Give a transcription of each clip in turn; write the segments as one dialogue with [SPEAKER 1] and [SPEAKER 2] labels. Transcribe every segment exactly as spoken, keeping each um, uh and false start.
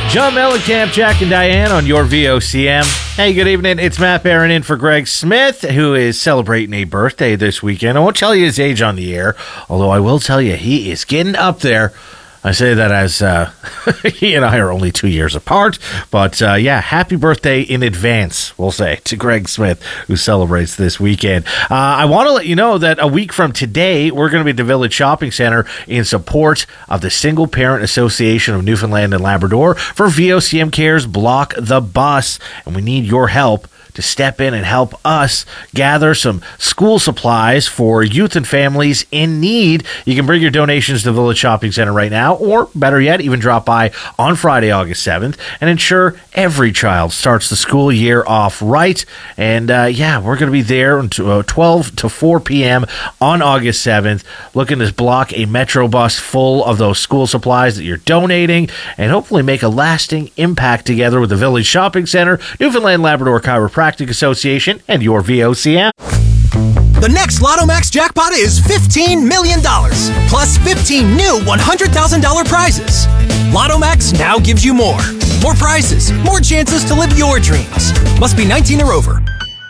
[SPEAKER 1] John Mellencamp, Jack and Diane on your V O C M. Hey, good evening. It's Matt Barron in for Greg Smith, who is celebrating a birthday this weekend. I won't tell you his age on the air, although I will tell you he is getting up there. I say that as uh, he and I are only two years apart. But, uh, yeah, happy birthday in advance, we'll say, to Greg Smith, who celebrates this weekend. Uh, I want to let you know that a week from today, we're going to be at the Village Shopping Center in support of the Single Parent Association of Newfoundland and Labrador for V O C M Cares Block the Bus. And we need your help to step in and help us gather some school supplies for youth and families in need. You can bring your donations to the Village Shopping Center right now, or better yet, even drop by on Friday, August seventh, and ensure every child starts the school year off right. And uh, yeah, we're going to be there until uh, twelve to four p.m. on August seventh, looking to block a Metro bus full of those school supplies that you're donating, and hopefully make a lasting impact together with the Village Shopping Center, Newfoundland Labrador Chiropractic Association, and your V O C M.
[SPEAKER 2] The next Lotto Max jackpot is fifteen million dollars, plus fifteen new one hundred thousand dollars prizes. Lotto Max now gives you more. More prizes, more chances to live your dreams. Must be nineteen or over.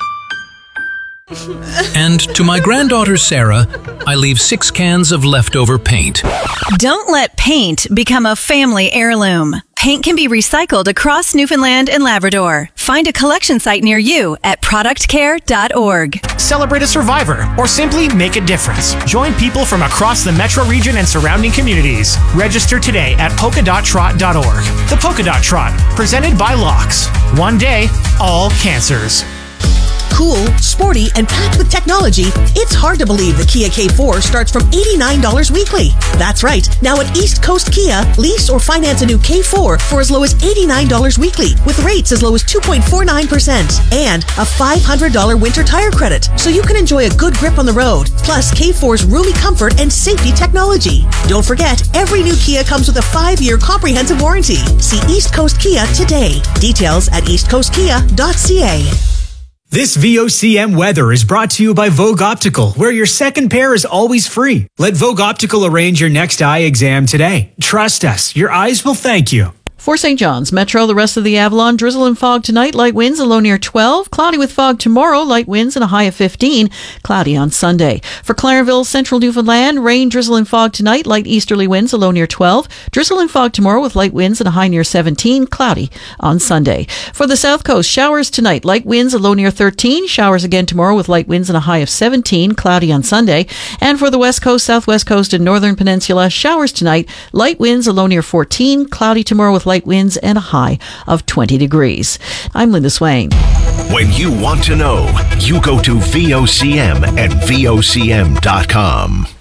[SPEAKER 3] And to my granddaughter Sarah, I leave six cans of leftover paint.
[SPEAKER 4] Don't let paint become a family heirloom. Paint can be recycled across Newfoundland and Labrador. Find a collection site near you at product care dot org.
[SPEAKER 5] Celebrate a survivor or simply make a difference. Join people from across the metro region and surrounding communities. Register today at polka dot trot dot org. The Polka Dot Trot, presented by Locks. One day, all cancers.
[SPEAKER 6] Cool, sporty, and packed with technology, it's hard to believe the Kia K four starts from eighty-nine dollars weekly. That's right. Now at East Coast Kia, lease or finance a new K four for as low as eighty-nine dollars weekly, with rates as low as two point four nine percent, and a five hundred dollars winter tire credit, so you can enjoy a good grip on the road, plus K four's roomy comfort and safety technology. Don't forget, every new Kia comes with a five-year comprehensive warranty. See East Coast Kia today. Details at east coast kia dot c a.
[SPEAKER 5] This V O C M weather is brought to you by Vogue Optical, where your second pair is always free. Let Vogue Optical arrange your next eye exam today. Trust us, your eyes will thank you.
[SPEAKER 7] For Saint John's Metro, the rest of the Avalon, drizzle and fog tonight, light winds, a low near twelve. Cloudy with fog tomorrow, light winds and a high of fifteen. Cloudy on Sunday. For Clarenville, Central Newfoundland, rain, drizzle and fog tonight, light easterly winds, a low near twelve. Drizzle and fog tomorrow with light winds and a high near seventeen. Cloudy on Sunday. For the South Coast, showers tonight, light winds, a low near thirteen. Showers again tomorrow with light winds and a high of seventeen. Cloudy on Sunday. And for the West Coast, Southwest Coast, and Northern Peninsula, showers tonight, light winds, a low near fourteen. Cloudy tomorrow with light winds and a high of twenty degrees. I'm Linda Swain.
[SPEAKER 8] When you want to know, you go to V O C M at V O C M dot com.